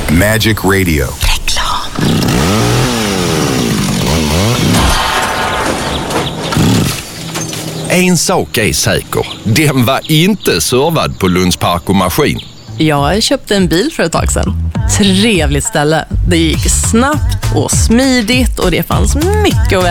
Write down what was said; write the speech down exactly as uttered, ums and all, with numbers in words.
Magic Radio. Reklam. En sak är säker. Den var inte servad på Lunds Park och Maskin. Jag köpte en bil för ett tag sedan. Trevligt ställe. Det gick snabbt och smidigt och det fanns mycket att